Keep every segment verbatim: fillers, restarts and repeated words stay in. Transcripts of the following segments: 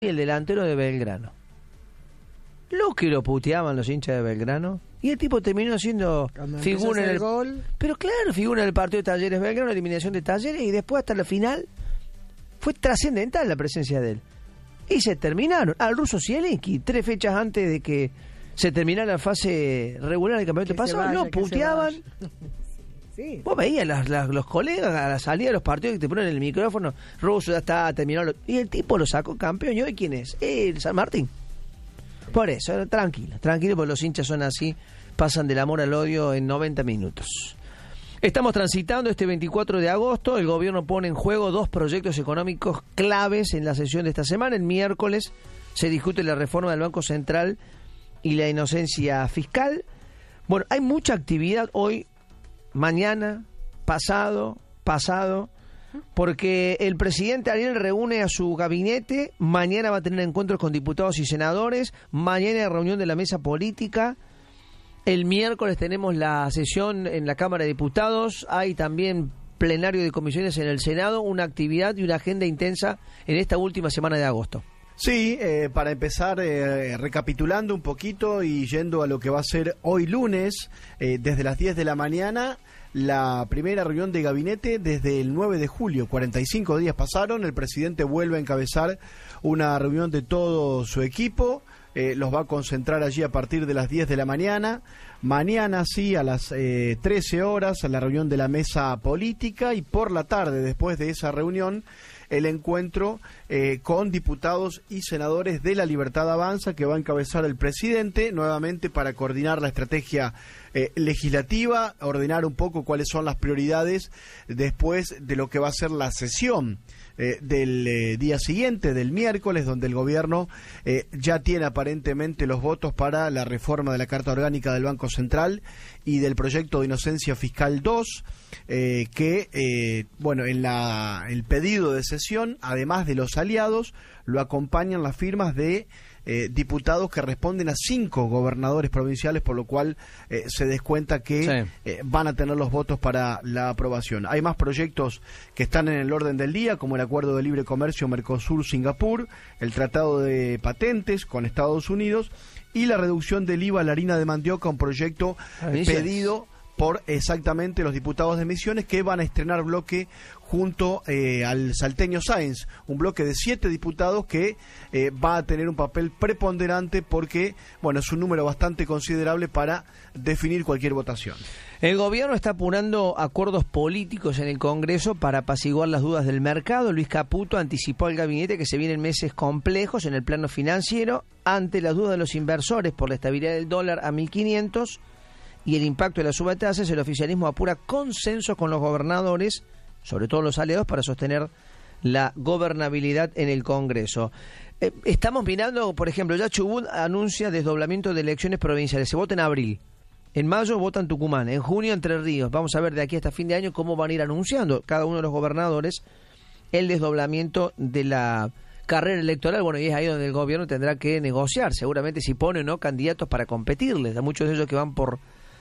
el delantero de Belgrano. Lo que lo puteaban los hinchas de Belgrano. Y el tipo terminó siendo Cuando figura en el gol. Pero claro, figura en el partido de Talleres Belgrano, eliminación de Talleres, y después hasta la final fue trascendental la presencia de él. Y se terminaron. Al ruso Zielinski, tres fechas antes de que se terminara la fase regular del campeonato pasado, lo puteaban. Sí. Vos veías las, las, los colegas a la salida de los partidos que te ponen el micrófono, Russo ya está, terminado. Y el tipo lo sacó campeón. ¿Y hoy quién es? El San Martín. Por eso, tranquilo, tranquilo, porque los hinchas son así, pasan del amor al odio en noventa minutos. Estamos transitando este veinticuatro de agosto, el gobierno pone en juego dos proyectos económicos claves en la sesión de esta semana. El miércoles se discute la reforma del Banco Central y la inocencia fiscal. Bueno, hay mucha actividad hoy, mañana, pasado, pasado, porque el presidente Ariel reúne a su gabinete, mañana va a tener encuentros con diputados y senadores, mañana hay reunión de la mesa política, el miércoles tenemos la sesión en la Cámara de Diputados, hay también plenario de comisiones en el Senado, una actividad y una agenda intensa en esta última semana de agosto. Sí, eh, para empezar, eh, recapitulando un poquito y yendo a lo que va a ser hoy lunes, eh, desde las diez de la mañana, la primera reunión de gabinete desde el nueve de julio, cuarenta y cinco días pasaron, el presidente vuelve a encabezar una reunión de todo su equipo, eh, los va a concentrar allí a partir de las diez de la mañana, mañana sí a las eh, trece horas a la reunión de la mesa política y por la tarde, después de esa reunión, el encuentro eh, con diputados y senadores de La Libertad Avanza que va a encabezar el presidente, nuevamente para coordinar la estrategia eh, legislativa, ordenar un poco cuáles son las prioridades después de lo que va a ser la sesión eh, del eh, día siguiente, del miércoles, donde el gobierno eh, ya tiene aparentemente los votos para la reforma de la Carta Orgánica del Banco Central y del proyecto de inocencia fiscal dos, eh, que, eh, bueno, en la, el pedido de sesión, además de los aliados, lo acompañan las firmas de eh, diputados que responden a cinco gobernadores provinciales, por lo cual eh, se descuenta que sí. eh, van a tener los votos para la aprobación. Hay más proyectos que están en el orden del día, como el Acuerdo de Libre Comercio Mercosur-Singapur, el Tratado de Patentes con Estados Unidos y la reducción del I V A a la harina de mandioca, un proyecto pedido por exactamente los diputados de Misiones que van a estrenar bloque junto eh, al salteño Sáenz, un bloque de siete diputados que eh, va a tener un papel preponderante porque, bueno, es un número bastante considerable para definir cualquier votación. El gobierno está apurando acuerdos políticos en el Congreso para apaciguar las dudas del mercado. Luis Caputo anticipó al gabinete que se vienen meses complejos en el plano financiero ante las dudas de los inversores por la estabilidad del dólar a mil quinientos y el impacto de las subtasas. El oficialismo apura consensos con los gobernadores, sobre todo los aliados, para sostener la gobernabilidad en el Congreso. Eh, estamos mirando, por ejemplo, ya Chubut anuncia desdoblamiento de elecciones provinciales. Se vota en abril. En mayo votan Tucumán. En junio Entre Ríos. Vamos a ver de aquí hasta fin de año cómo van a ir anunciando cada uno de los gobernadores el desdoblamiento de la carrera electoral. Bueno, y es ahí donde el gobierno tendrá que negociar, seguramente, si pone o no candidatos para competirles. A muchos de ellos que van por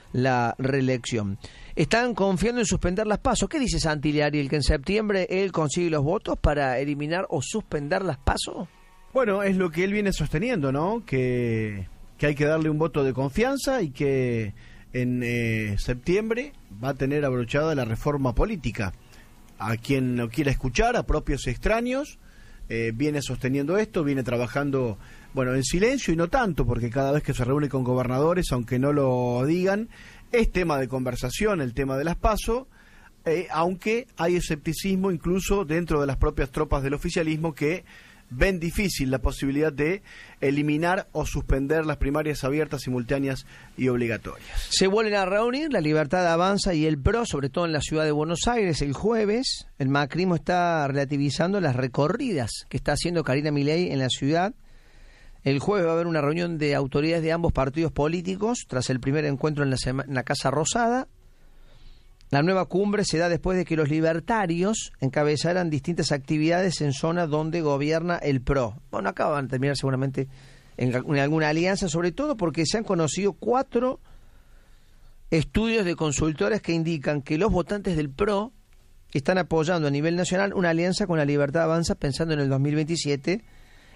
la reelección. Están confiando en suspender las PASO. ¿Qué dice Santilli, el que en septiembre él consigue los votos para eliminar o suspender las PASO? Bueno, es lo que él viene sosteniendo, ¿no? Que, que hay que darle un voto de confianza y que en eh, septiembre va a tener abrochada la reforma política. A quien lo quiera escuchar, a propios y extraños, eh, viene sosteniendo esto, viene trabajando, bueno, en silencio y no tanto, porque cada vez que se reúne con gobernadores, aunque no lo digan, es tema de conversación el tema de las PASO, eh, aunque hay escepticismo incluso dentro de las propias tropas del oficialismo que ven difícil la posibilidad de eliminar o suspender las primarias abiertas, simultáneas y obligatorias. Se vuelven a reunir La Libertad Avanza y el P R O, sobre todo en la ciudad de Buenos Aires, el jueves. El macrismo está relativizando las recorridas que está haciendo Karina Milei en la ciudad. El jueves va a haber una reunión de autoridades de ambos partidos políticos, tras el primer encuentro en la, sema- en la Casa Rosada. La nueva cumbre se da después de que los libertarios encabezaran distintas actividades en zonas donde gobierna el P R O. Bueno, acá van a terminar seguramente en, en alguna alianza, sobre todo porque se han conocido cuatro estudios de consultores que indican que los votantes del P R O están apoyando a nivel nacional una alianza con La Libertad Avanza pensando en el dos mil veintisiete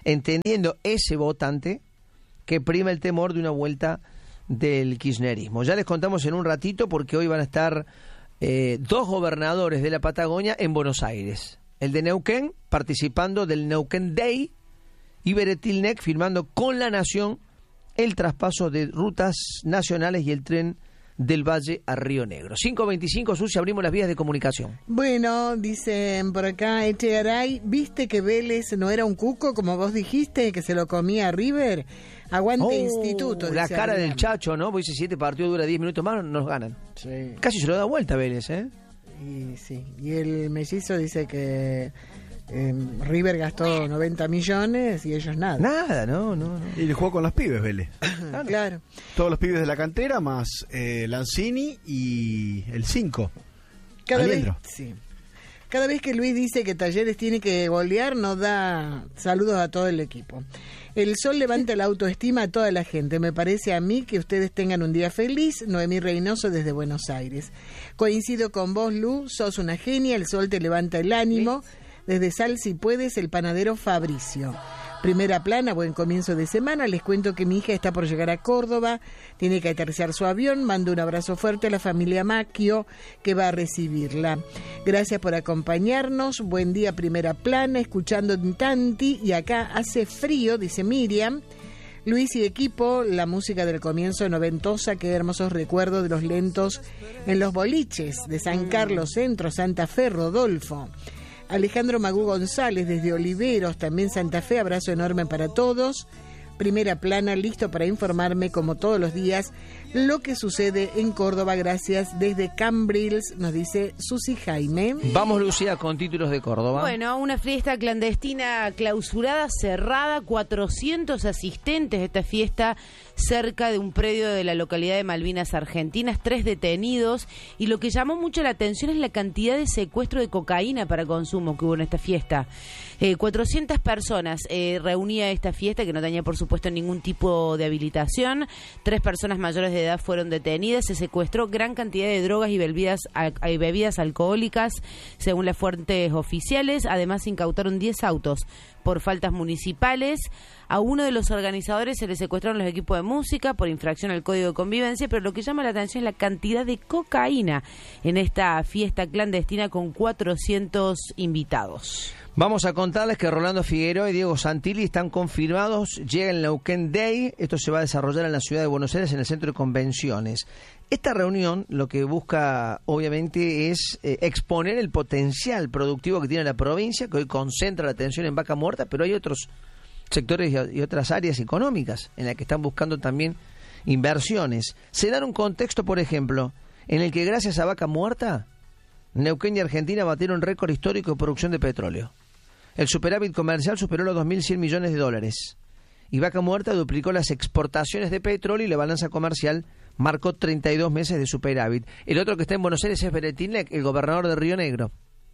entendiendo ese votante que prima el temor de una vuelta del kirchnerismo. Ya les contamos en un ratito porque hoy van a estar eh, dos gobernadores de la Patagonia en Buenos Aires. El de Neuquén participando del Neuquén Day y Beretilnec firmando con La Nación el traspaso de rutas nacionales y el tren del Valle a Río Negro. cinco veinticinco, Susi, abrimos las vías de comunicación. Bueno, dicen por acá, Echegaray, ¿viste que Vélez no era un cuco, como vos dijiste, que se lo comía a River? Aguante oh, Instituto. La cara Adrián. del Chacho, ¿no? Porque si siete partidos dura diez minutos más, nos ganan. Sí. Casi se lo da vuelta Vélez, ¿eh? Y, sí. y el mellizo dice que eh, River gastó noventa millones y ellos nada. Nada, no, no, no. Y jugó con los pibes, Vélez. Claro. claro. Todos los pibes de la cantera, más eh, Lanzini y el cinco. Cada vez, sí. Cada vez que Luis dice que Talleres tiene que golear, nos da saludos a todo el equipo. El sol levanta la autoestima a toda la gente. Me parece a mí que ustedes tengan un día feliz. Noemí Reynoso desde Buenos Aires. Coincido con vos, Lu, sos una genia, el sol te levanta el ánimo. Desde Sal, si puedes, el panadero Fabricio. Primera plana, buen comienzo de semana. Les cuento que mi hija está por llegar a Córdoba, tiene que aterrizar su avión. Mando un abrazo fuerte a la familia Macchio que va a recibirla. Gracias por acompañarnos. Buen día, primera plana, escuchando Tanti. Y acá hace frío, dice Miriam. Luis y equipo, la música del comienzo noventosa, qué hermosos recuerdos de los lentos en los boliches de San Carlos Centro, Santa Fe, Rodolfo. Alejandro Magú González desde Oliveros, también Santa Fe, abrazo enorme para todos. Primera plana, listo para informarme como todos los días lo que sucede en Córdoba. Gracias desde Cambrils, nos dice Susi Jaime. Vamos, Lucía, con títulos de Córdoba. Bueno, una fiesta clandestina clausurada, cerrada, cuatrocientos asistentes a esta fiesta cerca de un predio de la localidad de Malvinas Argentinas, tres detenidos, y lo que llamó mucho la atención es la cantidad de secuestro de cocaína para consumo que hubo en esta fiesta. Eh, cuatrocientas personas eh, reunía esta fiesta, que no tenía por supuesto ningún tipo de habilitación. Tres personas mayores de edad fueron detenidas, se secuestró gran cantidad de drogas y bebidas, y bebidas alcohólicas según las fuentes oficiales. Además se incautaron diez autos por faltas municipales. A uno de los organizadores se le secuestraron los equipos de música por infracción al Código de Convivencia, pero lo que llama la atención es la cantidad de cocaína en esta fiesta clandestina con cuatrocientos invitados. Vamos a contarles que Rolando Figueroa y Diego Santilli están confirmados, llega el Neuquén Day, esto se va a desarrollar en la ciudad de Buenos Aires en el Centro de Convenciones. Esta reunión lo que busca obviamente es eh, exponer el potencial productivo que tiene la provincia, que hoy concentra la atención en Vaca Muerta, pero hay otros sectores y otras áreas económicas en las que están buscando también inversiones. Se da un contexto, por ejemplo, en el que gracias a Vaca Muerta, Neuquén y Argentina batieron récord histórico de producción de petróleo. El superávit comercial superó los dos mil cien millones de dólares. Y Vaca Muerta duplicó las exportaciones de petróleo y la balanza comercial marcó treinta y dos meses de superávit. El otro que está en Buenos Aires es Beretilnec, el gobernador de Río Negro.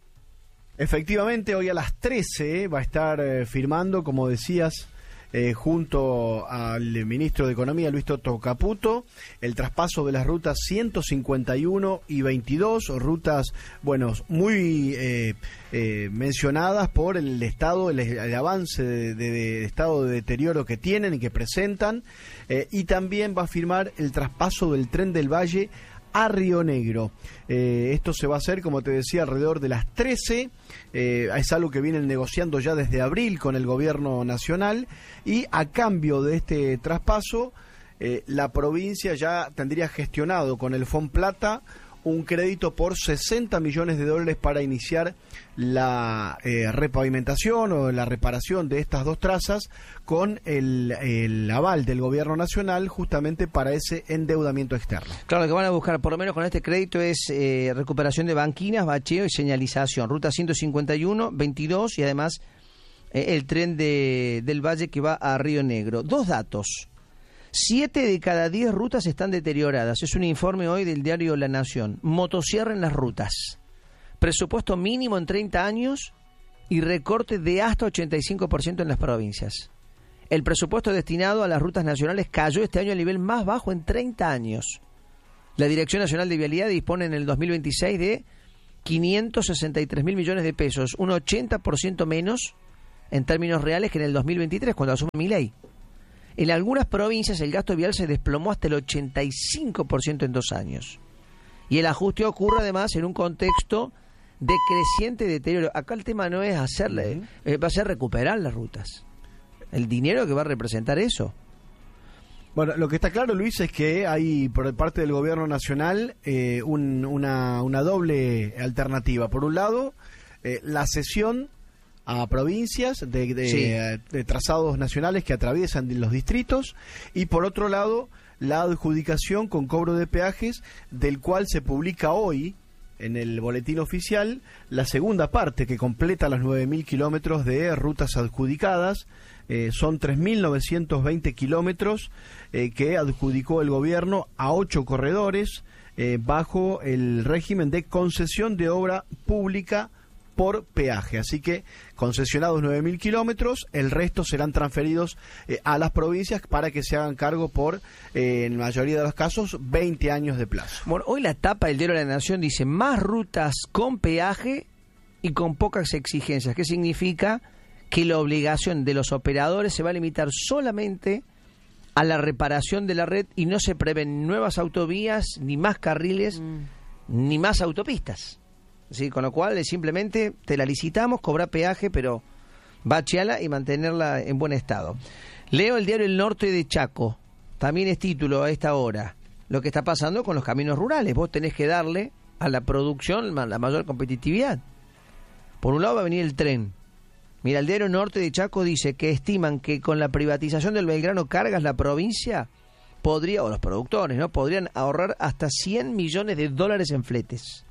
Efectivamente, hoy a las trece va a estar eh, firmando, como decías, eh, junto al ministro de Economía, Luis Toto Caputo, el traspaso de las rutas ciento cincuenta y uno y veintidós, rutas, bueno, muy eh, eh, mencionadas por el estado, el, el avance de, de, de estado de deterioro que tienen y que presentan, eh, y también va a firmar el traspaso del Tren del Valle a Río Negro. Eh, esto se va a hacer, como te decía, alrededor de las trece. Eh, es algo que vienen negociando ya desde abril con el gobierno nacional, y a cambio de este traspaso, eh, la provincia ya tendría gestionado con el Fonplata un crédito por sesenta millones de dólares para iniciar la eh, repavimentación o la reparación de estas dos trazas con el, el aval del gobierno nacional justamente para ese endeudamiento externo. Claro, lo que van a buscar por lo menos con este crédito es eh, recuperación de banquinas, bacheo y señalización. Ruta ciento cincuenta y uno, veintidós y además eh, el tren de, del Valle que va a Río Negro. Dos datos. Siete de cada diez rutas están deterioradas. Es un informe hoy del diario La Nación. Motosierra en las rutas. Presupuesto mínimo en treinta años y recorte de hasta ochenta y cinco por ciento en las provincias. El presupuesto destinado a las rutas nacionales cayó este año al nivel más bajo en treinta años. La Dirección Nacional de Vialidad dispone en el dos mil veintiséis de quinientos sesenta y tres mil millones de pesos, un ochenta por ciento menos en términos reales que en el dos mil veintitrés, cuando asume Milei. En algunas provincias el gasto vial se desplomó hasta el ochenta y cinco por ciento en dos años. Y el ajuste ocurre además en un contexto de creciente deterioro. Acá el tema no es hacerle, uh-huh. eh, va a ser recuperar las rutas. El dinero que va a representar eso. Bueno, lo que está claro, Luis, es que hay por parte del gobierno nacional eh, un, una, una doble alternativa. Por un lado, eh, la cesión a provincias de, de, sí. de, de trazados nacionales que atraviesan los distritos, y por otro lado, la adjudicación con cobro de peajes, del cual se publica hoy en el boletín oficial la segunda parte, que completa los nueve mil kilómetros de rutas adjudicadas. Eh, son tres mil novecientos veinte kilómetros eh, que adjudicó el gobierno a ocho corredores eh, bajo el régimen de concesión de obra pública por peaje. Así que concesionados nueve mil kilómetros, el resto serán transferidos eh, a las provincias para que se hagan cargo por, eh, en la mayoría de los casos, veinte años de plazo. Bueno, hoy la tapa del diario de la Nación dice más rutas con peaje y con pocas exigencias. ¿Qué significa? Que la obligación de los operadores se va a limitar solamente a la reparación de la red y no se prevén nuevas autovías, ni más carriles, mm. ni más autopistas. ¿Sí? Con lo cual es simplemente te la licitamos, cobra peaje, pero bacheala y mantenerla en buen estado. Leo el diario El Norte de Chaco, también es título a esta hora, lo que está pasando con los caminos rurales. Vos tenés que darle a la producción la mayor competitividad. Por un lado va a venir el tren. Mira, el diario Norte de Chaco dice que estiman que con la privatización del Belgrano Cargas la provincia podría, o los productores, ¿no? Podrían ahorrar hasta cien millones de dólares en fletes.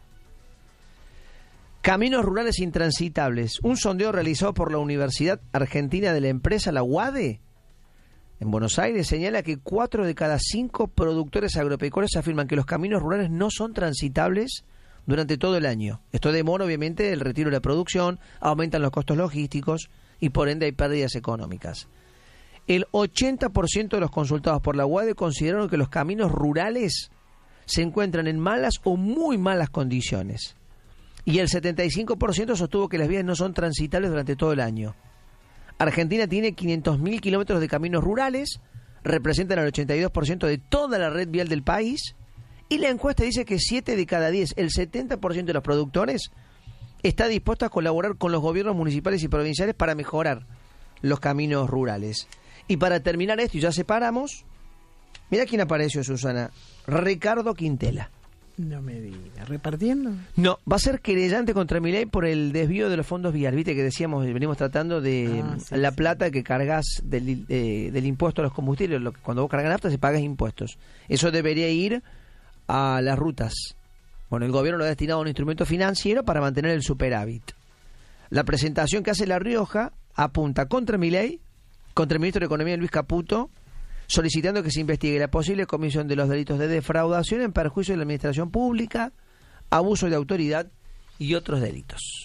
Caminos rurales intransitables. Un sondeo realizado por la Universidad Argentina de la empresa, la U A D E, en Buenos Aires, señala que cuatro de cada cinco productores agropecuarios afirman que los caminos rurales no son transitables durante todo el año. Esto demora obviamente el retiro de la producción, aumentan los costos logísticos y por ende hay pérdidas económicas. El ochenta por ciento de los consultados por la U A D E consideraron que los caminos rurales se encuentran en malas o muy malas condiciones. Y el setenta y cinco por ciento sostuvo que las vías no son transitables durante todo el año. Argentina tiene quinientos mil kilómetros de caminos rurales, representan el ochenta y dos por ciento de toda la red vial del país. Y la encuesta dice que siete de cada diez, el setenta por ciento de los productores, está dispuesto a colaborar con los gobiernos municipales y provinciales para mejorar los caminos rurales. Y para terminar esto, y ya separamos, mira quién apareció, Susana, Ricardo Quintela. No me digas, ¿repartiendo? No, va a ser querellante contra Milei por el desvío de los fondos viales. Viste que decíamos, venimos tratando de ah, sí, la sí. plata que cargas del, eh, del impuesto a los combustibles. Lo que, cuando vos cargas nafta se pagas impuestos. Eso debería ir a las rutas. Bueno, el gobierno lo ha destinado a un instrumento financiero para mantener el superávit. La presentación que hace La Rioja apunta contra Milei, contra el ministro de Economía Luis Caputo, solicitando que se investigue la posible comisión de los delitos de defraudación en perjuicio de la administración pública, abuso de autoridad y otros delitos.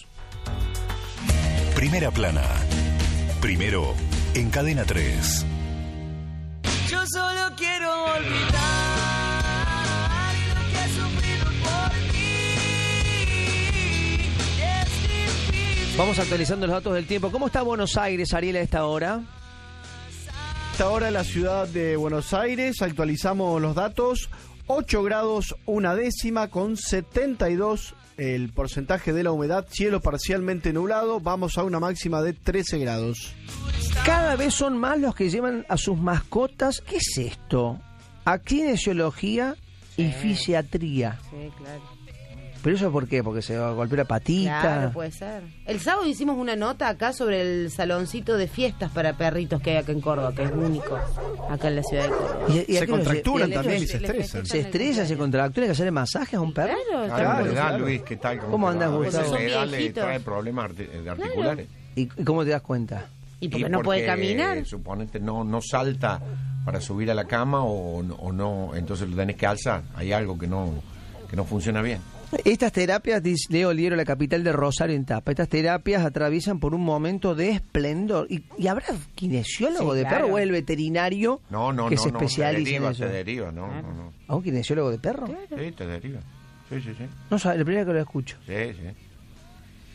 Primera plana. Primero en Cadena tres. Yo solo quiero olvidar. Vamos actualizando los datos del tiempo. ¿Cómo está Buenos Aires, Ariel, a esta hora? A esta hora la ciudad de Buenos Aires, actualizamos los datos, ocho grados una décima con setenta y dos el porcentaje de la humedad, cielo parcialmente nublado, vamos a una máxima de trece grados. Cada vez son más los que llevan a sus mascotas. ¿Qué es esto? Kinesiología y sí. fisiatría. Sí, claro. ¿Pero eso por qué? ¿Porque se golpeó la patita? Claro, puede ser. El sábado hicimos una nota acá sobre el saloncito de fiestas para perritos que hay acá en Córdoba, que es único acá en la ciudad de Córdoba. ¿Y, y se contracturan también y se estresan? ¿Se estresan, se contracturan? ¿Hay que hacerle masajes a un perro? Claro, claro, claro, claro. claro. Luis, ¿qué tal? ¿Cómo, ¿Cómo andas, Gustavo? La edad le trae problemas de articulares. Claro. ¿Y cómo te das cuenta? ¿Y porque y no porque, puede caminar? Suponete, no, no salta para subir a la cama o, o no, entonces lo tenés que alzar. Hay algo que no, que no funciona bien. Estas terapias, dice Leo Liero, la capital de Rosario en tapa, estas terapias atraviesan por un momento de esplendor. ¿Y, y habrá kinesiólogo sí, de claro. perro o el veterinario no, no, que no, se no, especializa te deriva, en eso? te deriva, no, no, no. ¿A un kinesiólogo de perro? Claro. Sí, te deriva. Sí, sí, sí. No sabe, la primera que lo escucho. Sí, sí.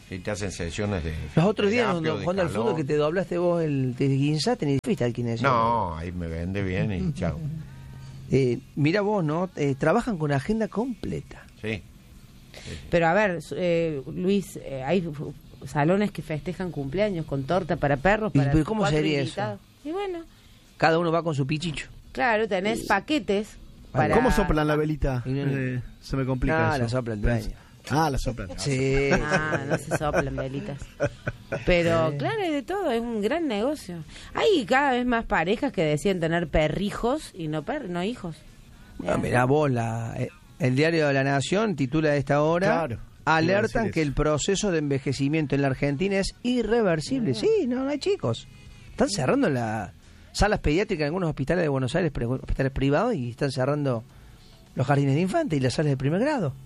Y te hacen sesiones de... Los otros días, terapia o de jugando al calor. fútbol, que te doblaste vos el te guinzaste ni fuiste al kinesio. No, ahí me vende bien y chao. Eh, mira vos, ¿no? Eh, trabajan con agenda completa. Sí. Pero a ver, eh, Luis, eh, hay f- salones que festejan cumpleaños con torta para perros, ¿Y para pero cómo cuatro sería invitados. Y bueno, Cada uno va con su pichicho. claro, tenés paquetes para... ¿Cómo soplan la velita? Y no- Eh, se me complica Ah, eso. la sopla el dueño. Ah, la soplan. Sí. Ah, no se soplan velitas. Pero claro, hay de todo, es un gran negocio. Hay cada vez más parejas que deciden tener perrijos y no per no hijos. Ah, mirá vos, la, eh, el diario de la Nación titula a esta hora, Claro, iba a alertan decir que eso. el proceso de envejecimiento en la Argentina es irreversible. Sí, no, no hay chicos. Están cerrando las salas pediátricas en algunos hospitales de Buenos Aires, pre- hospitales privados, y están cerrando los jardines de infantes y las salas de primer grado.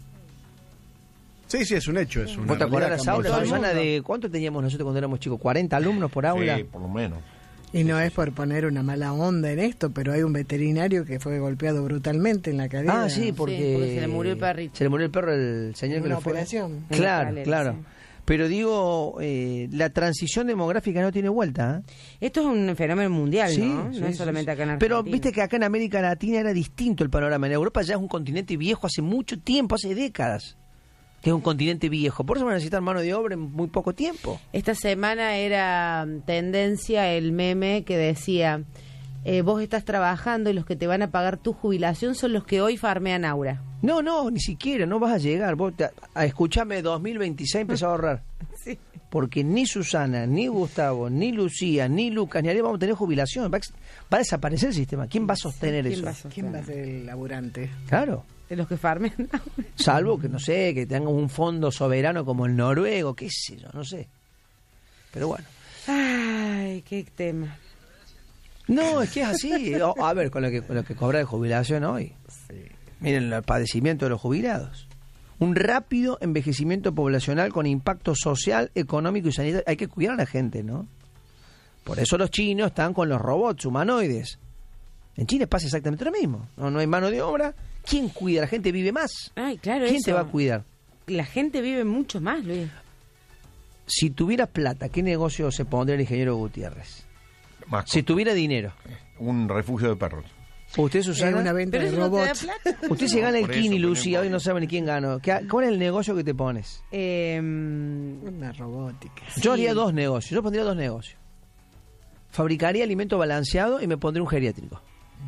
Sí, sí, es un hecho. Es una ¿Vos te acordás realidad las aulas, cambiante. Susana, de cuánto teníamos nosotros cuando éramos chicos? ¿cuarenta alumnos por aula? Sí, por lo menos. Y no es por poner una mala onda en esto, pero hay un veterinario que fue golpeado brutalmente en la cadera. Ah, sí, porque... Sí, porque se le murió el perrito. Se le murió el perro, el señor En que una lo fue. operación. Claro, En la claro. escalera, Pero digo, eh, la transición demográfica no tiene vuelta, ¿eh? Esto es un fenómeno mundial, Sí, ¿no? sí, no es sí, solamente sí. acá en Argentina. Pero viste que acá en América Latina era distinto el panorama. En Europa ya es un continente viejo hace mucho tiempo, hace décadas, que es un continente viejo. Por eso van a necesitar mano de obra en muy poco tiempo. Esta semana era mm, tendencia el meme que decía, eh, vos estás trabajando y los que te van a pagar tu jubilación son los que hoy farmean Aura. No, no, ni siquiera, no vas a llegar. Vos te, a, escuchame, dos mil veintiséis empezó a ahorrar. Sí. Porque ni Susana, ni Gustavo, ni Lucía, ni Lucas, ni Ariel vamos a tener jubilación. Va a, ex- va a desaparecer el sistema. ¿Quién va a sostener ¿Quién eso? va a sostener? ¿Quién va a ser el laburante? Claro. De los que farmean Aura. Salvo que, no sé, que tengan un fondo soberano como el noruego, qué sé yo, no sé. Pero bueno. Ay, qué tema. No, es que es así. O- a ver, con lo que, con lo que cobra de jubilación hoy. Miren el padecimiento de los jubilados. Un rápido envejecimiento poblacional con impacto social, económico y sanitario. Hay que cuidar a la gente, ¿no? Por eso los chinos están con los robots humanoides. En China pasa exactamente lo mismo. No, no hay mano de obra. ¿Quién cuida? La gente vive más. Ay, claro, ¿Quién eso. te va a cuidar? La gente vive mucho más, Luis. Si tuvieras plata, ¿qué negocio se pondría el ingeniero Gutiérrez? Mascota. Si tuviera dinero. Un refugio de perros. ¿Usted, Es Susana? una venta Pero de eso no te da robots. plata. Usted se gana el Por eso Kini, ponemos- Lucía, hoy no sabe ni quién ganó. ¿Qué- ¿Cuál es el negocio que te pones? Eh, Una robótica. Yo Sí. haría dos negocios, yo pondría dos negocios. Fabricaría alimento balanceado y me pondría un geriátrico.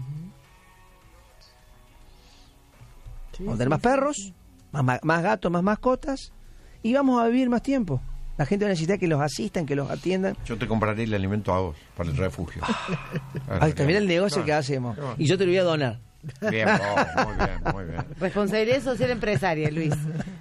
Sí, Vamos a tener sí, más sí, perros, sí. más, ma- más gatos, más mascotas, y vamos a vivir más tiempo. La gente va a necesitar que los asistan, que los atiendan. Yo te compraría el alimento a vos, para el refugio. Ahí está, mira el negocio que hacemos. Y yo te lo voy a donar. Bien, vos, muy bien, muy bien. responsabilidad social empresaria, Luis.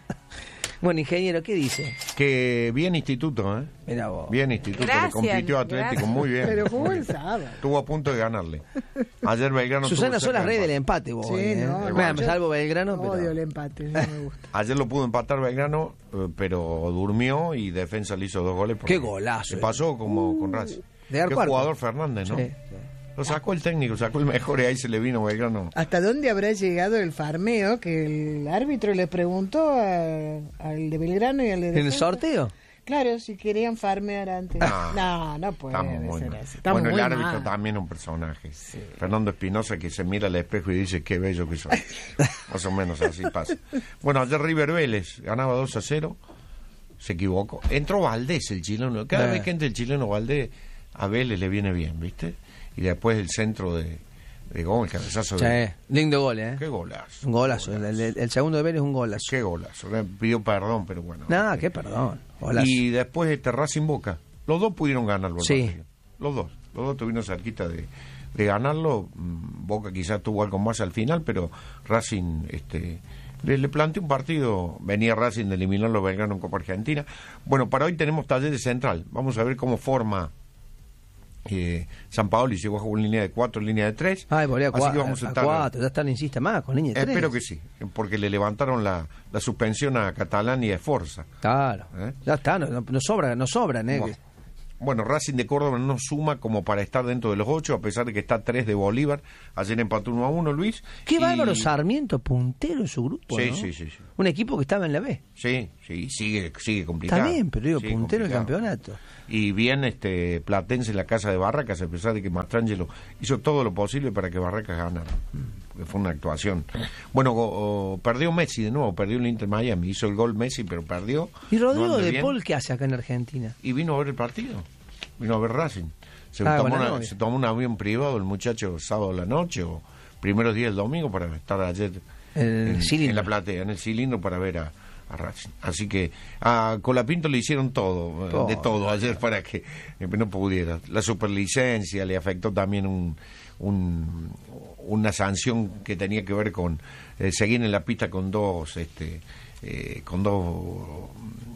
Bueno, ingeniero, ¿qué dice? Que bien instituto, ¿eh? Mira vos. Bien instituto, Gracias, le compitió Atlético, gracias. muy bien. Pero jugó Muy el bien. sábado. Estuvo a punto de ganarle. Ayer Belgrano Susana, tuvo sos la cerca rey del del empate. empate vos. Sí, ¿eh? no, Bueno, no, me yo salvo Belgrano, pero... Odio el empate, no me gusta. Ayer lo pudo empatar Belgrano, eh, pero durmió y Defensa le hizo dos goles. porque Qué golazo, Le eh. pasó como con Racing. de dar Qué cuarto. jugador Fernández, ¿no? Sí. Lo sacó el técnico, sacó el mejor y ahí se le vino Belgrano. ¿Hasta dónde habrá llegado el farmeo que el árbitro le preguntó a- al de Belgrano y al de ¿En el Defensa? sorteo? Claro, si querían farmear antes. No, No, no puede Estamos muy ser mal. así. Estamos Bueno, el muy árbitro mal. también es un personaje. Fernando Espinosa que se mira al espejo y dice qué bello que soy. Más o menos así pasa. Bueno, ayer River Vélez ganaba dos a cero. Se equivocó. Entró Valdés, el chileno. Cada Eh. vez que entra el chileno Valdés, a Vélez le viene bien, ¿viste? Y después el centro de, de gol, el cabezazo de... Sí, lindo gol, ¿eh? Qué golazo. Un golazo. El, el- el segundo de Vélez es un golazo. Qué golazo. Le pidió perdón, pero bueno. Nada, qué perdón. Golazo. Y después este Racing Boca. Los dos pudieron ganarlo. el Sí. partido. Los dos. Los dos estuvieron cerquita de, de ganarlo. Mm, Boca quizás tuvo algo más al final, pero Racing este, le, le planteó un partido. Venía Racing de eliminarlo Belgrano en Copa Argentina. Bueno, para hoy tenemos Talleres Central. Vamos a ver cómo forma eh, San Paolo y llegó a jugar en línea de cuatro, en línea de tres. Ay, volví a Así que cuatro, vamos a a estar... cuatro, ya están, insista más, con línea de tres. Espero que sí, porque le levantaron la, la suspensión a Catalán y a Esforza. Claro, ¿Eh? ya está, no, no, no sobra, no sobran, ¿eh? Bueno, bueno, Racing de Córdoba no suma como para estar dentro de los ocho, a pesar de que está tres de Bolívar. Ayer empató uno a uno, Luis. Qué y- bárbaro Sarmiento, puntero en su grupo, Sí, ¿no? sí, sí, sí. Un equipo que estaba en la B. Sí, Sí, sigue, sigue complicado. Está bien, pero digo, sigue puntero del complicado. campeonato. Y bien este Platense en la casa de Barracas, a pesar de que Mastrangelo hizo todo lo posible para que Barracas ganara. Porque fue una actuación. Bueno, o, o, perdió Messi de nuevo, perdió el Inter Miami, hizo el gol Messi, pero perdió. ¿Y Rodrigo no anda de bien. Paul qué hace acá en Argentina? Y vino a ver el partido, vino a ver Racing. Se, Ah, tomó, con la una- novia. se tomó un avión privado el muchacho sábado a la noche o primeros días del domingo para estar ayer El en, cilindro. en la platea, en el cilindro para ver a, a Racing. Así que a Colapinto le hicieron todo, eh, Oh. de todo ayer para que eh, no pudiera. La superlicencia le afectó también un, un- una sanción que tenía que ver con eh, seguir en la pista con dos este eh, con dos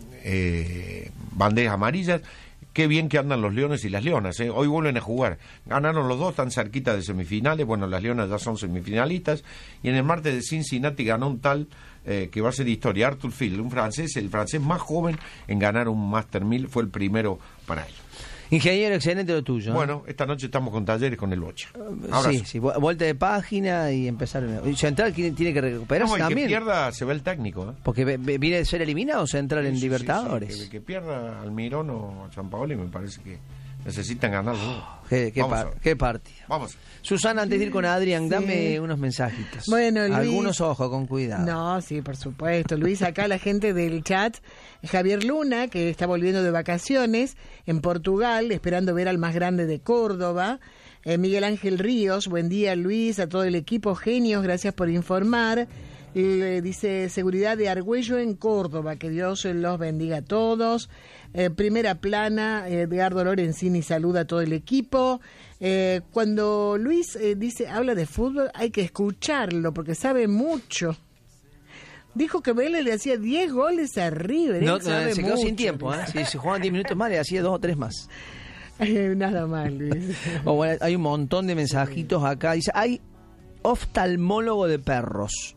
eh, banderas amarillas. Qué bien que andan los Leones y las Leonas, ¿eh? Hoy vuelven a jugar. Ganaron los dos, tan cerquita de semifinales. Bueno, las Leonas ya son semifinalistas. Y en el martes de Cincinnati ganó un tal eh, que va a ser historia, Arthur Field, un francés, el francés más joven en ganar un Master mil. Fue el primero para él. Ingeniero, excelente lo tuyo. ¿eh? Bueno, esta noche estamos con Talleres con el Bocha. Abrazo. Sí, sí, vu- vuelta de página y empezar. Y Central tiene, tiene que recuperarse No, y que también. pierda se ve el técnico, ¿eh? Porque ve- ve- viene de ser eliminado Central en Sí, sí, Libertadores. sí, que, que pierda Almirón o San Paoli, me parece que necesitan ganar. ¿no? Qué, qué, Vamos par- a ver. qué partido. Vamos. Susana, antes de ir con Adrián, Sí. dame unos mensajitos. Bueno, Luis. Algunos ojos, con cuidado. No, sí, por supuesto. Luis, acá la gente del chat, Javier Luna, que está volviendo de vacaciones en Portugal, esperando ver al más grande de Córdoba. Eh, Miguel Ángel Ríos, buen día Luis, a todo el equipo, genios, gracias por informar. Eh, dice, seguridad de Argüello en Córdoba, que Dios los bendiga a todos. Eh, primera plana, Edgardo Lorenzini saluda a todo el equipo. Eh, cuando Luis eh, dice, habla de fútbol, hay que escucharlo porque sabe mucho. Dijo que Vélez le hacía diez goles a River. No, él sabe no, se quedó mucho, sin tiempo. ¿eh? Luis. Si se jugaban diez minutos más, le hacía dos o tres más. Eh, Nada más, Luis. O bueno, hay un montón de mensajitos acá. Dice, hay oftalmólogo de perros.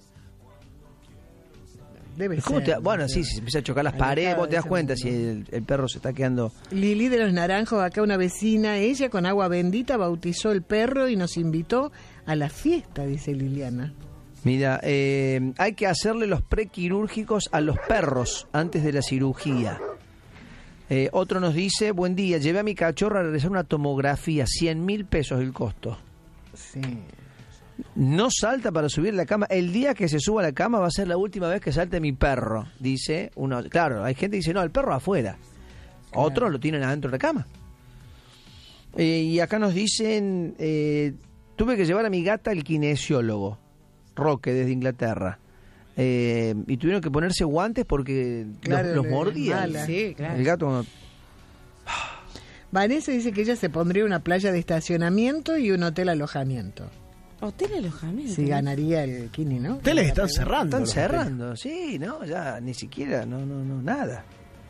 Debe ¿Cómo ser. te- bueno, sí, si se empieza a chocar las Alejado paredes, vos te das ese cuenta mundo. si el, el perro se está quedando... Lili de los Naranjos, acá una vecina, ella con agua bendita bautizó el perro y nos invitó a la fiesta, dice Liliana. Mira, eh, hay que hacerle los prequirúrgicos a los perros antes de la cirugía. Eh, otro nos dice, buen día, llevé a mi cachorro a realizar una tomografía, cien mil pesos el costo. Sí. No salta para subir la cama. El día que se suba a la cama va a ser la última vez que salte mi perro, dice uno. Claro, hay gente que dice, no, el perro afuera. Otros lo tienen adentro de la cama. Eh, y acá nos dicen, eh, tuve que llevar a mi gata al kinesiólogo, Roque, desde Inglaterra. Eh, y tuvieron que ponerse guantes porque Claro, los, los le- mordían. mala. Sí, claro. El gato cuando- Vanessa dice que ella se pondría una playa de estacionamiento y un hotel alojamiento. Hotel alojamiento. Si ganaría el Kini, ¿no? Hoteles están cerrando. Están los cerrando, sí, no, ya ni siquiera, no, no, no, nada.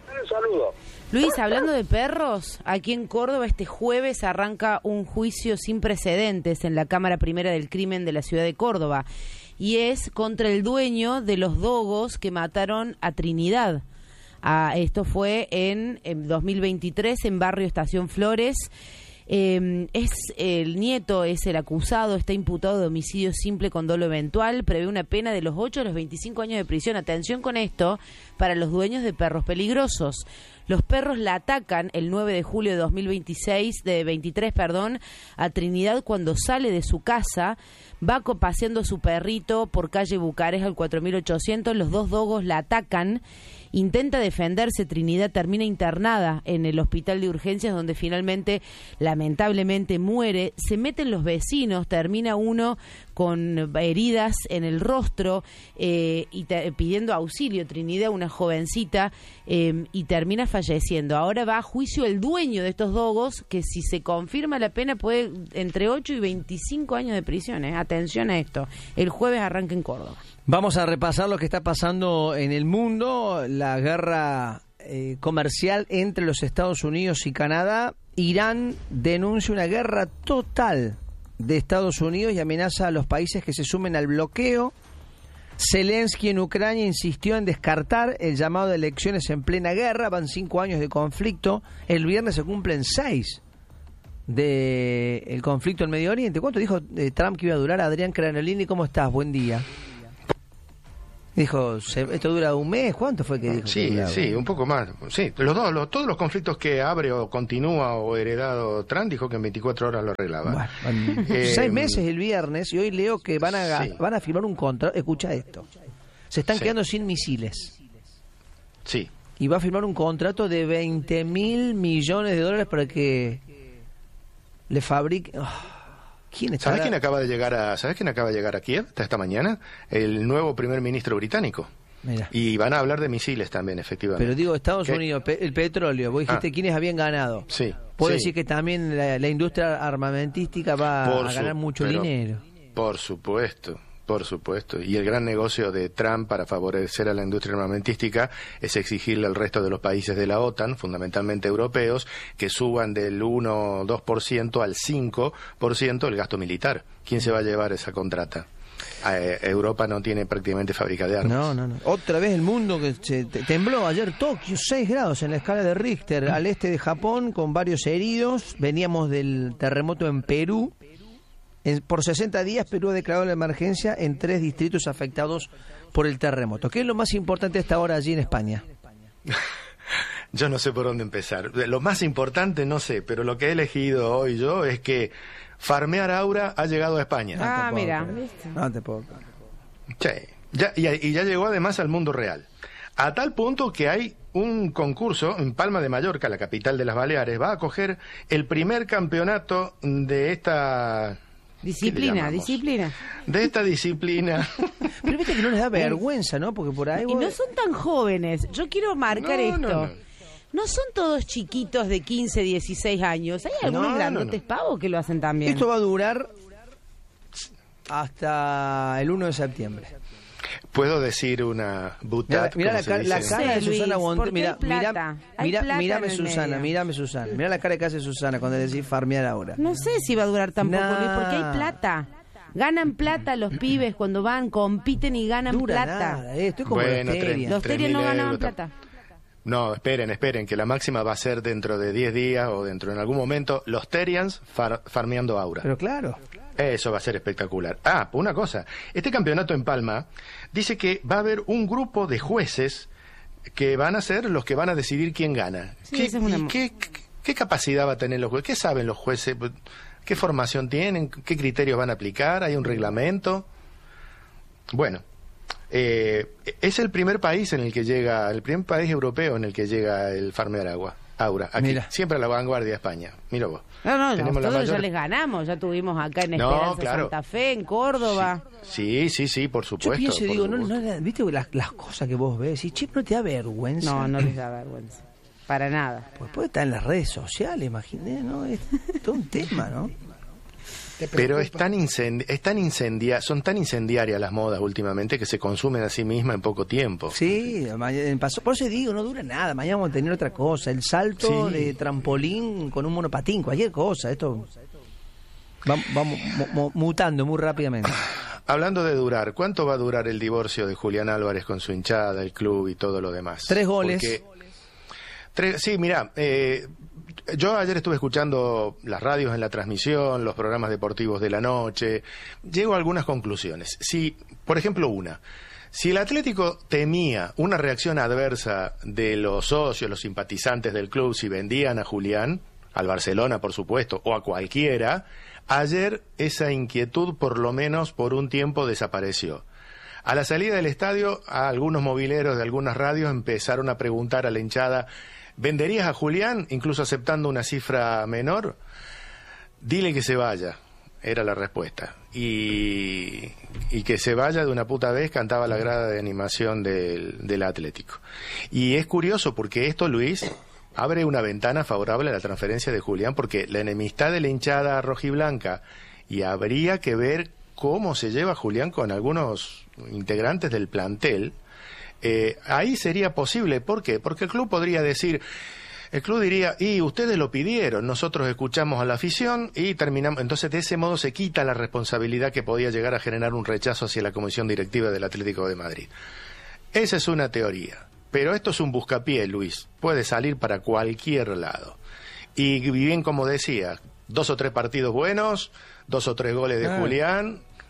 Luis, hablando de perros, aquí en Córdoba este jueves arranca un juicio sin precedentes en la Cámara Primera del Crimen de la ciudad de Córdoba y es contra el dueño de los dogos que mataron a Trinidad. Ah, esto fue en, en dos mil veintitrés en Barrio Estación Flores. Eh, es el nieto, es el acusado, está imputado de homicidio simple con dolo eventual, prevé una pena de los ocho a los veinticinco años de prisión. Atención con esto, para los dueños de perros peligrosos. Los perros la atacan el nueve de julio de dos mil veintiséis, de veintitrés, perdón, a Trinidad cuando sale de su casa, va co- paseando a su perrito por calle Bucarest al cuatro mil ochocientos, los dos dogos la atacan, intenta defenderse, Trinidad termina internada en el hospital de urgencias donde finalmente, lamentablemente, muere, se meten los vecinos, termina uno con heridas en el rostro eh, y te- pidiendo auxilio, Trinidad, una jovencita, eh, y termina falleciendo. Ahora va a juicio el dueño de estos dogos, que si se confirma la pena puede entre ocho y veinticinco años de prisión. ¿eh? Atención a esto, el jueves arranca en Córdoba. Vamos a repasar lo que está pasando en el mundo, la guerra eh, comercial entre los Estados Unidos y Canadá. Irán denuncia una guerra total de Estados Unidos y amenaza a los países que se sumen al bloqueo. Zelensky en Ucrania insistió en descartar el llamado de elecciones en plena guerra. Van cinco años de conflicto. El viernes se cumplen seis del el conflicto en Medio Oriente. ¿Cuánto dijo eh, Trump que iba a durar? Adrián Cranolini, ¿cómo estás? Buen día. Dijo, se, esto dura un mes, ¿cuánto fue que dijo? Sí, que sí, un poco más. Sí, los dos, los, todos los conflictos que abre o continúa o heredado Trump dijo que en veinticuatro horas lo arreglaba. Bueno, eh, seis meses el viernes y hoy leo que van a sí. van a firmar un contrato. Escucha esto. Se están sí. quedando sin misiles. Sí. Y va a firmar un contrato de veinte mil millones de dólares para que le fabrique. Oh, ¿quién ¿Sabes quién acaba de llegar a ¿Sabes quién acaba de llegar a Kiev esta mañana? El nuevo primer ministro británico. Mira. Y van a hablar de misiles también, efectivamente. Pero digo, Estados ¿Qué? Unidos, pe el petróleo, vos dijiste ah. quiénes habían ganado. Sí. ¿Puedo sí. decir que también la, la industria armamentística va por a ganar su, mucho pero, dinero? Por supuesto. Por supuesto. Y el gran negocio de Trump para favorecer a la industria armamentística es exigirle al resto de los países de la OTAN, fundamentalmente europeos, que suban del uno o dos por ciento al cinco por ciento el gasto militar. ¿Quién se va a llevar esa contrata? Eh, Europa no tiene prácticamente fábrica de armas. No, no, no. Otra vez el mundo que se tembló ayer Tokio, seis grados en la escala de Richter, al este de Japón, con varios heridos. Veníamos del terremoto en Perú. En, por sesenta días Perú ha declarado la emergencia en tres distritos afectados por el terremoto. ¿Qué es lo más importante hasta ahora allí en España? Yo no sé por dónde empezar. Lo más importante no sé, pero lo que he elegido hoy yo es que Farmear Aura ha llegado a España. Ah, no mira. No te puedo. Sí, ya, y, y ya llegó además al mundo real. A tal punto que hay un concurso en Palma de Mallorca, la capital de las Baleares, va a acoger el primer campeonato de esta... Disciplina, disciplina. De esta disciplina. Pero viste que no les da vergüenza, ¿no? Porque por ahí... Y vos... no son tan jóvenes. Yo quiero marcar no, esto. No, no. no son todos chiquitos de quince, dieciséis años. Hay algunos no, grandotes no, no. pavos que lo hacen también. Esto va a durar hasta el uno de septiembre. Puedo decir una butat. Mira, mira la, la cara sí, de Susana Luis, Monte. Mira, mira, mira, mírame Susana, mírame Susana. Mira la cara que hace Susana cuando decís farmear ahora. No sé si va a durar tampoco, nah. Luis, porque hay plata. Ganan plata los pibes cuando van, compiten y ganan Dura plata. Nada, eh, estoy como bueno, los Terian. Los Terian no ganaban plata. No, esperen, esperen, que la máxima va a ser dentro de diez días o dentro en algún momento, los Terians far, farmeando aura. Pero claro. Eso va a ser espectacular. Ah, una cosa, este campeonato en Palma dice que va a haber un grupo de jueces que van a ser los que van a decidir quién gana. Sí, ¿Qué, es una... y qué, ¿Qué capacidad va a tener los jueces? ¿Qué saben los jueces? ¿Qué formación tienen? ¿Qué criterios van a aplicar? ¿Hay un reglamento? Bueno, eh, es el primer país en el que llega, el primer país europeo en el que llega el farmear agua. Aura, aquí, Mira. siempre a la vanguardia España. Mira vos. No, no, Tenemos nosotros mayor... ya les ganamos, ya tuvimos acá en no, Esperanza claro. Santa Fe, en Córdoba. Sí, sí, sí, sí por supuesto. Yo pienso y digo, no, supuesto. no, viste las, las cosas que vos ves, y che, ¿no te da vergüenza? No, no les da vergüenza, para nada. Pues puede estar en las redes sociales, imaginé, ¿no? Es todo un tema, ¿no? Pero es tan, incendi es tan incendia son tan incendiarias las modas últimamente que se consumen a sí mismas en poco tiempo. Sí, por eso digo, no dura nada. Mañana vamos a tener otra cosa. El salto sí. de trampolín con un monopatín, cualquier cosa. Esto va, vamos mutando muy rápidamente. Hablando de durar, ¿cuánto va a durar el divorcio de Julián Álvarez con su hinchada, el club y todo lo demás? Tres goles. Porque, tres, sí, mira, eh, yo ayer estuve escuchando las radios en la transmisión, los programas deportivos de la noche. Llego a algunas conclusiones. Si, por ejemplo, una, si el Atlético temía una reacción adversa de los socios, los simpatizantes del club, si vendían a Julián, al Barcelona, por supuesto, o a cualquiera, ayer esa inquietud, por lo menos por un tiempo, desapareció. A la salida del estadio, a algunos mobileros de algunas radios empezaron a preguntar a la hinchada: ¿venderías a Julián, incluso aceptando una cifra menor? Dile que se vaya, era la respuesta. Y, y que se vaya de una puta vez, cantaba la grada de animación del, del Atlético. Y es curioso porque esto, Luis, abre una ventana favorable a la transferencia de Julián, porque la enemistad de la hinchada rojiblanca, y habría que ver cómo se lleva Julián con algunos integrantes del plantel. Eh, ahí sería posible. ¿Por qué? Porque el club podría decir, el club diría, y ustedes lo pidieron, nosotros escuchamos a la afición y terminamos. Entonces, de ese modo se quita la responsabilidad que podía llegar a generar un rechazo hacia la comisión directiva del Atlético de Madrid. Esa es una teoría, pero esto es un buscapié, Luis, puede salir para cualquier lado. Y bien, como decía, dos o tres partidos buenos, dos o tres goles de ah. Julián,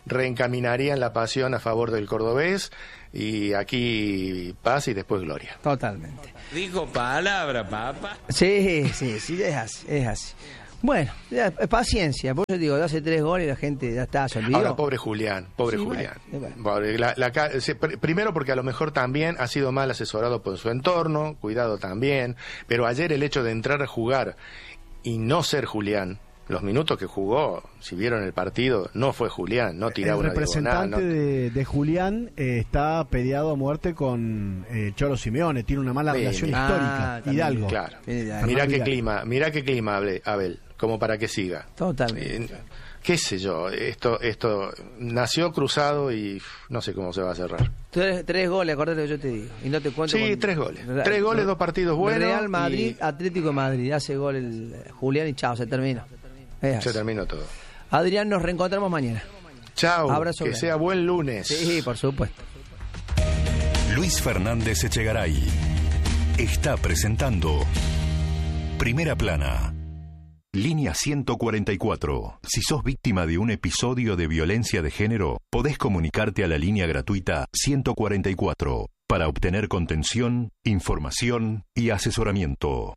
reencaminarían la pasión a favor del cordobés, y aquí paz y después gloria. Totalmente. Dijo palabra, papá. Sí, sí, sí, es así, es así. Bueno, ya, paciencia, por eso digo, hace tres goles y la gente ya está, se olvidó. Ahora, pobre Julián, pobre sí, Julián. Bueno, bueno. Pobre, la, la, primero porque a lo mejor también ha sido mal asesorado por su entorno, cuidado también, pero ayer el hecho de entrar a jugar y no ser Julián, los minutos que jugó, si vieron el partido, no fue Julián, no tiraba una diagonal. El representante no... de, de Julián eh, está peleado a muerte con eh, Cholo Simeone, tiene una mala sí, relación ah, histórica, también, Hidalgo. Claro. Mirá qué clima, mirá qué clima, Abel, como para que siga. Totalmente. Eh, qué sé yo, esto esto nació cruzado y no sé cómo se va a cerrar. Tres, tres goles, acordate lo que yo te digo. Y no te cuento. Sí, con... tres goles. Tres goles, dos partidos buenos. Real Madrid, y... Atlético de Madrid, hace gol el Julián y chao, se terminó. Se terminó todo. Adrián, nos reencontramos mañana. Chao, abrazo que grande. Sea buen lunes. Sí, por supuesto. Luis Fernández Echegaray está presentando Primera Plana. Línea ciento cuarenta y cuatro. Si sos víctima de un episodio de violencia de género, podés comunicarte a la línea gratuita ciento cuarenta y cuatro para obtener contención, información y asesoramiento.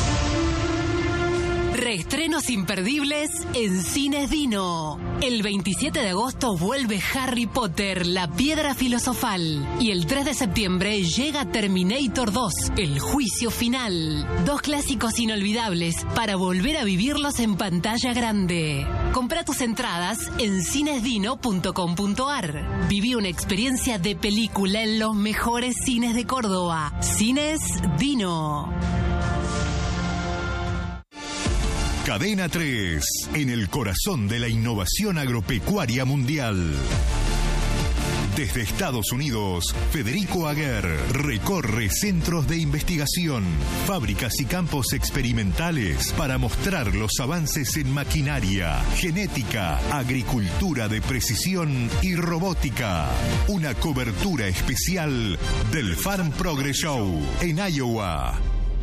Reestrenos imperdibles en Cines Dino. El veintisiete de agosto vuelve Harry Potter, la piedra filosofal. Y el tres de septiembre llega Terminator dos, el juicio final. Dos clásicos inolvidables para volver a vivirlos en pantalla grande. Compra tus entradas en cines dino punto com punto ar. Viví una experiencia de película en los mejores cines de Córdoba. Cines Dino. Cadena tres, en el corazón de la innovación agropecuaria mundial. Desde Estados Unidos, Federico Aguer recorre centros de investigación, fábricas y campos experimentales para mostrar los avances en maquinaria, genética, agricultura de precisión y robótica. Una cobertura especial del Farm Progress Show en Iowa.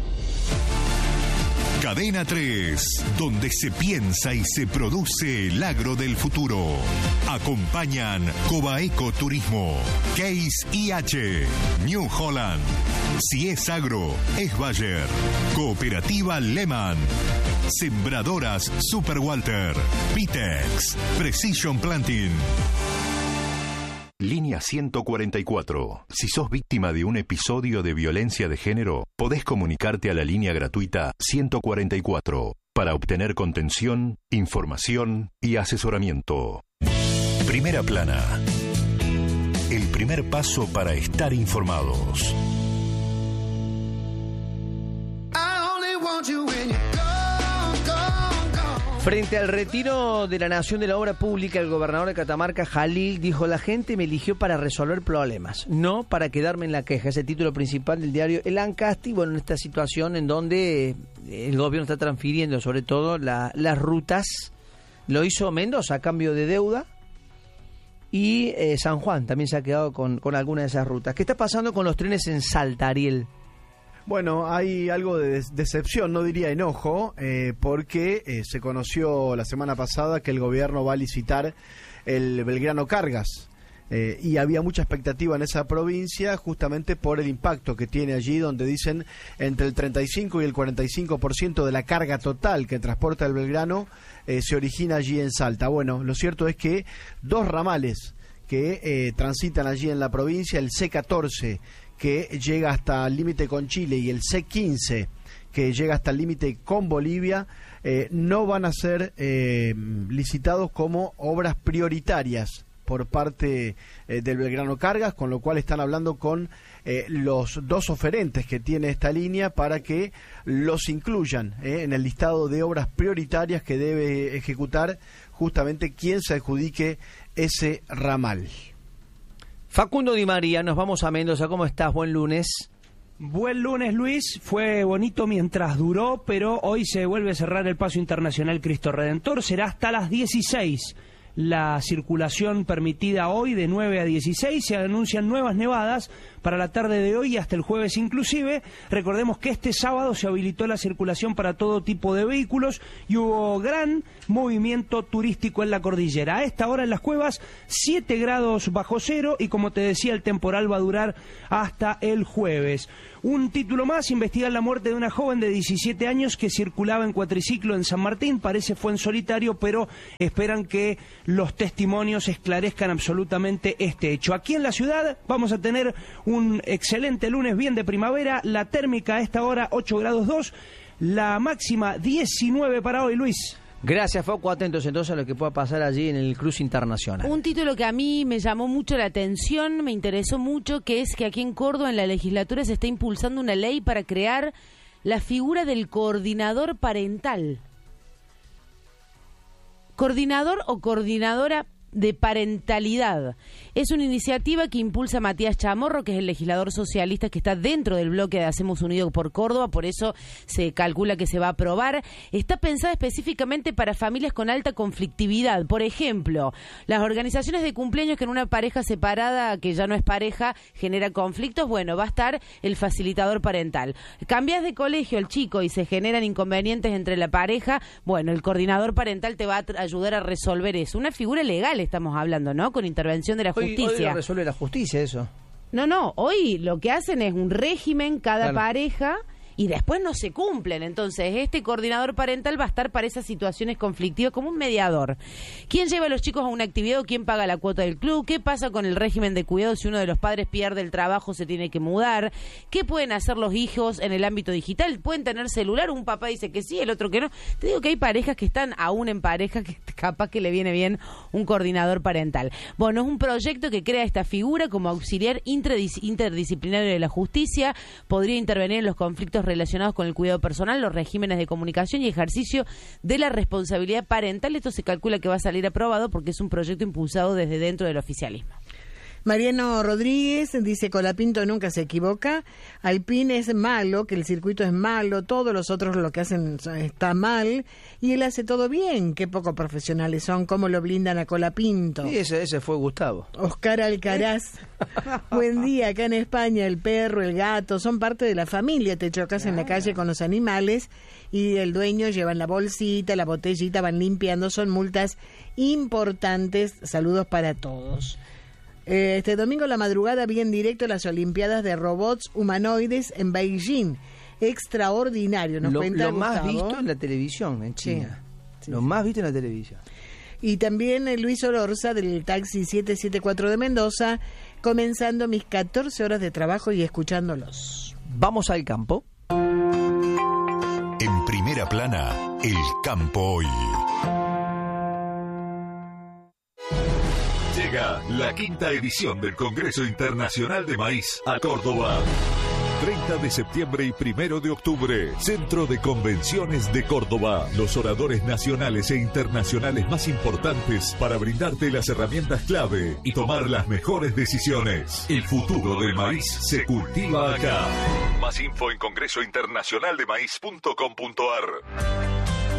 Cadena tres, donde se piensa y se produce el agro del futuro. Acompañan Cobaeco Turismo, Case I H, New Holland. Si es agro, es Bayer. Cooperativa Lehman. Sembradoras Super Walter. Pitex. Precision Planting. Línea ciento cuarenta y cuatro. Si sos víctima de un episodio de violencia de género, podés comunicarte a la línea gratuita ciento cuarenta y cuatro para obtener contención, información y asesoramiento. Primera Plana. El primer paso para estar informados. Frente al retiro de la Nación de la Obra Pública, el gobernador de Catamarca, Jalil, dijo: la gente me eligió para resolver problemas, no para quedarme en la queja. Es el título principal del diario El Ancasti. Bueno, en esta situación en donde el gobierno está transfiriendo sobre todo la, las rutas, lo hizo Mendoza a cambio de deuda, y eh, San Juan también se ha quedado con, con algunas de esas rutas. ¿Qué está pasando con los trenes en Salta, Ariel? Bueno, hay algo de decepción, no diría enojo, eh, porque eh, se conoció la semana pasada que el gobierno va a licitar el Belgrano Cargas. Eh, y había mucha expectativa en esa provincia justamente por el impacto que tiene allí, donde dicen entre el treinta y cinco y el cuarenta y cinco por ciento de la carga total que transporta el Belgrano eh, se origina allí en Salta. Bueno, lo cierto es que dos ramales que eh, transitan allí en la provincia, el C catorce, que llega hasta el límite con Chile, y el C quince, que llega hasta el límite con Bolivia, eh, no van a ser eh, licitados como obras prioritarias por parte eh, del Belgrano Cargas, con lo cual están hablando con eh, los dos oferentes que tiene esta línea para que los incluyan eh, en el listado de obras prioritarias que debe ejecutar justamente quien se adjudique ese ramal. Facundo Di María, nos vamos a Mendoza. ¿Cómo estás? Buen lunes. Buen lunes, Luis. Fue bonito mientras duró, pero hoy se vuelve a cerrar el paso internacional Cristo Redentor. Será hasta las dieciséis la circulación permitida hoy de nueve a dieciséis, se anuncian nuevas nevadas para la tarde de hoy y hasta el jueves inclusive. Recordemos que este sábado se habilitó la circulación para todo tipo de vehículos y hubo gran movimiento turístico en la cordillera. A esta hora en las Cuevas, siete grados bajo cero y como te decía, el temporal va a durar hasta el jueves. Un título más: investigar la muerte de una joven de diecisiete años que circulaba en cuatriciclo en San Martín. Parece fue en solitario, pero esperan que los testimonios esclarezcan absolutamente este hecho. Aquí en la ciudad vamos a tener un excelente lunes, bien de primavera. La térmica a esta hora ocho grados dos, la máxima diecinueve para hoy, Luis. Gracias, Foco. Atentos entonces a lo que pueda pasar allí en el cruce internacional. Un título que a mí me llamó mucho la atención, me interesó mucho, que es que aquí en Córdoba, en la legislatura, se está impulsando una ley para crear la figura del coordinador parental. Coordinador o coordinadora de parentalidad. Es una iniciativa que impulsa Matías Chamorro, que es el legislador socialista que está dentro del bloque de Hacemos Unido por Córdoba, por eso se calcula que se va a aprobar. Está pensada específicamente para familias con alta conflictividad. Por ejemplo, las organizaciones de cumpleaños que en una pareja separada, que ya no es pareja, genera conflictos, bueno, va a estar el facilitador parental. Cambias de colegio al chico y se generan inconvenientes entre la pareja, bueno, el coordinador parental te va a ayudar a resolver eso. Una figura legal estamos hablando, ¿no? Con intervención de la justicia. Hoy, hoy lo resuelve la justicia eso. No, no, hoy lo que hacen es un régimen cada claro. pareja y después no se cumplen. Entonces, este coordinador parental va a estar para esas situaciones conflictivas como un mediador. ¿Quién lleva a los chicos a una actividad o quién paga la cuota del club? ¿Qué pasa con el régimen de cuidado si uno de los padres pierde el trabajo, se tiene que mudar? ¿Qué pueden hacer los hijos en el ámbito digital? ¿Pueden tener celular? Un papá dice que sí, el otro que no. Te digo que hay parejas que están aún en pareja que capaz que le viene bien un coordinador parental. Bueno, es un proyecto que crea esta figura como auxiliar interdis- interdisciplinario de la justicia. Podría intervenir en los conflictos relacionados con el cuidado personal, los regímenes de comunicación y ejercicio de la responsabilidad parental. Esto se calcula que va a salir aprobado porque es un proyecto impulsado desde dentro del oficialismo. Mariano Rodríguez dice: Colapinto nunca se equivoca, Alpine es malo, que el circuito es malo, todos los otros lo que hacen está mal, y él hace todo bien. Qué poco profesionales son, cómo lo blindan a Colapinto. Sí, ese, ese fue Gustavo. Oscar Alcaraz, buen día. Acá en España el perro, el gato son parte de la familia. Te chocas claro. en la calle con los animales y el dueño llevan la bolsita, la botellita, van limpiando, son multas importantes. Saludos para todos. Este domingo a la madrugada vi en directo las Olimpiadas de Robots Humanoides en Beijing. Extraordinario, nos lo, cuenta Lo Gustavo. más visto en la televisión en China. Sí, sí, lo sí. más visto en la televisión. Y también eh, Luis Olorza del taxi siete siete cuatro de Mendoza, comenzando mis catorce horas de trabajo y escuchándolos. Vamos al campo. En primera plana, el campo hoy. Llega la quinta edición del Congreso Internacional de Maíz a Córdoba. treinta de septiembre y primero de octubre, Centro de Convenciones de Córdoba. Los oradores nacionales e internacionales más importantes para brindarte las herramientas clave y tomar las mejores decisiones. El futuro del maíz se cultiva acá. Más info en congreso internacional de maíz punto com punto ar.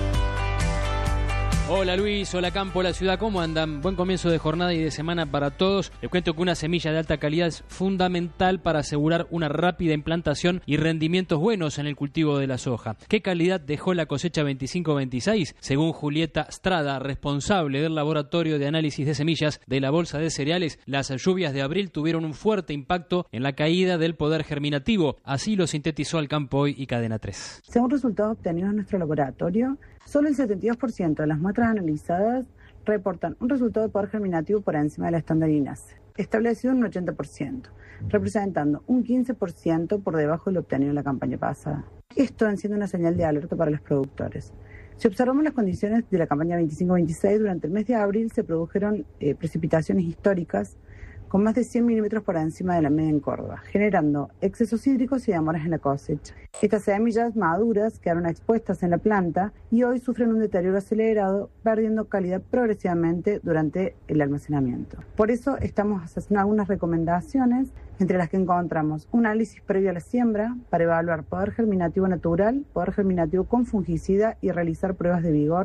Hola Luis, hola Campo, la ciudad, ¿cómo andan? Buen comienzo de jornada y de semana para todos. Les cuento que una semilla de alta calidad es fundamental para asegurar una rápida implantación y rendimientos buenos en el cultivo de la soja. ¿Qué calidad dejó la cosecha veinticinco veintiséis? Según Julieta Strada, responsable del Laboratorio de Análisis de Semillas de la Bolsa de Cereales, las lluvias de abril tuvieron un fuerte impacto en la caída del poder germinativo. Así lo sintetizó Al Campo Hoy y Cadena tres. Según resultados obtenidos en nuestro laboratorio, solo el setenta y dos por ciento de las muestras analizadas reportan un resultado de poder germinativo por encima de la estándar I N A S E, establecido en un ochenta por ciento, representando un quince por ciento por debajo de lo obtenido en la campaña pasada. Esto enciende una señal de alerta para los productores. Si observamos las condiciones de la campaña veinticinco veintiséis, durante el mes de abril se produjeron eh, precipitaciones históricas con más de cien milímetros por encima de la media en Córdoba, generando excesos hídricos y demoras en la cosecha. Estas semillas maduras quedaron expuestas en la planta y hoy sufren un deterioro acelerado, perdiendo calidad progresivamente durante el almacenamiento. Por eso estamos haciendo algunas recomendaciones, entre las que encontramos un análisis previo a la siembra para evaluar poder germinativo natural, poder germinativo con fungicida y realizar pruebas de vigor,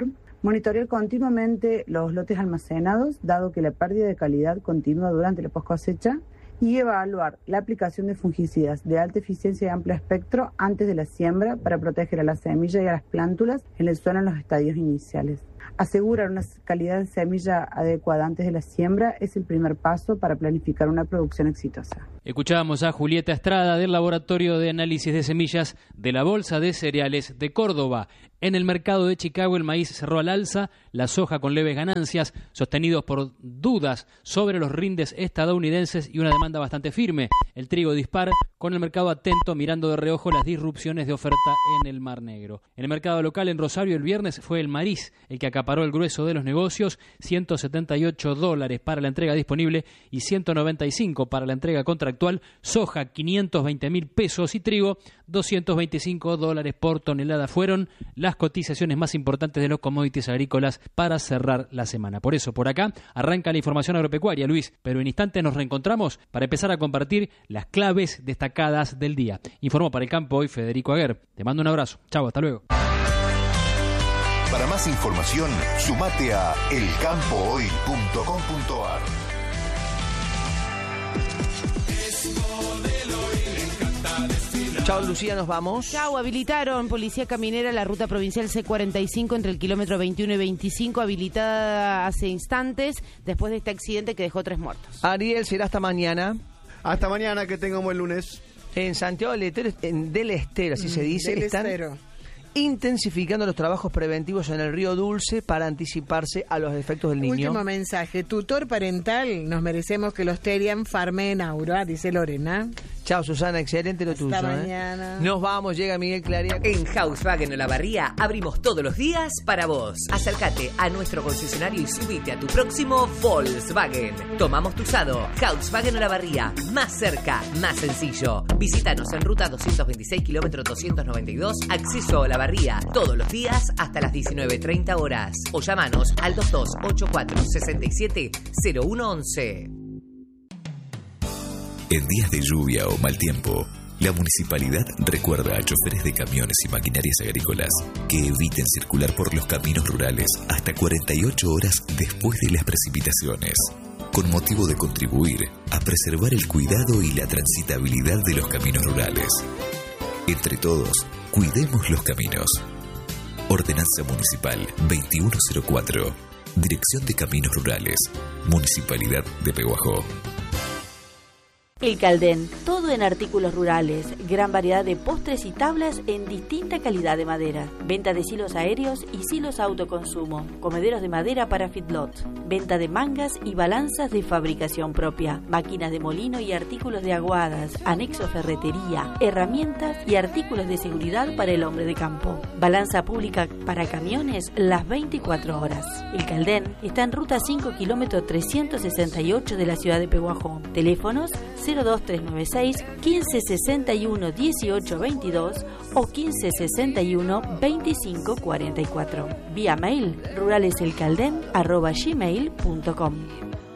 Monitorear continuamente los lotes almacenados, dado que la pérdida de calidad continúa durante la post cosecha, y evaluar la aplicación de fungicidas de alta eficiencia y amplio espectro antes de la siembra para proteger a la semilla y a las plántulas en el suelo en los estadios iniciales. Asegurar una calidad de semilla adecuada antes de la siembra es el primer paso para planificar una producción exitosa. Escuchábamos a Julieta Estrada del Laboratorio de Análisis de Semillas de la Bolsa de Cereales de Córdoba. En el mercado de Chicago el maíz cerró al alza, la soja con leves ganancias, sostenidos por dudas sobre los rindes estadounidenses y una demanda bastante firme. El trigo dispara, con el mercado atento mirando de reojo las disrupciones de oferta en el Mar Negro. En el mercado local en Rosario el viernes fue el maíz el que acaparó el grueso de los negocios, ciento setenta y ocho dólares para la entrega disponible y ciento noventa y cinco para la entrega contractual, soja quinientos veinte mil pesos y trigo doscientos veinticinco dólares por tonelada. Fueron las cotizaciones más importantes de los commodities agrícolas para cerrar la semana. Por eso, por acá, arranca la información agropecuaria, Luis, pero en instantes nos reencontramos para empezar a compartir las claves destacadas del día. Informó para el campo hoy Federico Aguer. Te mando un abrazo. Chau, hasta luego. Para más información, sumate a el campo hoy punto com punto a r. Chao, Lucía, nos vamos. Chao, habilitaron Policía Caminera la ruta provincial C cuarenta y cinco entre el kilómetro veintiuno y veinticinco, habilitada hace instantes después de este accidente que dejó tres muertos. Ariel, será hasta mañana. Hasta mañana, que tengamos buen lunes. En Santiago del Estero, en del Estero, así mm, se dice, del están Estero. intensificando los trabajos preventivos en el río Dulce para anticiparse a los efectos del niño. Último mensaje, tutor parental, nos merecemos que los Terian farmen Aura, dice Lorena. Chao, Susana, excelente lo Hasta tuyo. Hasta mañana. ¿eh? Nos vamos, llega Miguel Claria. En Volkswagen Olavarría abrimos todos los días para vos. Acércate a nuestro concesionario y subite a tu próximo Volkswagen. Tomamos tu usado. Volkswagen Olavarría, más cerca, más sencillo. Visítanos en ruta doscientos veintiséis, kilómetro doscientos noventa y dos, acceso a Olavarría, todos los días hasta las diecinueve treinta horas. O llamanos al dos dos ocho cuatro seis siete cero uno once. En días de lluvia o mal tiempo, la municipalidad recuerda a choferes de camiones y maquinarias agrícolas que eviten circular por los caminos rurales hasta cuarenta y ocho horas después de las precipitaciones, con motivo de contribuir a preservar el cuidado y la transitabilidad de los caminos rurales. Entre todos, cuidemos los caminos. Ordenanza Municipal veintiuno cero cuatro, Dirección de Caminos Rurales, Municipalidad de Pehuajó. El Caldén, todo en artículos rurales, gran variedad de postres y tablas en distinta calidad de madera, venta de silos aéreos y silos autoconsumo, comederos de madera para feedlots, venta de mangas y balanzas de fabricación propia, máquinas de molino y artículos de aguadas, anexo ferretería, herramientas y artículos de seguridad para el hombre de campo, balanza pública para camiones las veinticuatro horas. El Caldén está en ruta cinco, kilómetro trescientos sesenta y ocho de la ciudad de Pehuajó. Teléfonos cero dos tres nueve seis, quince sesenta y uno, dieciocho veintidós o quince sesenta y uno, veinticinco cuarenta y cuatro. Vía mail ruraleselcalden arroba gmail punto com.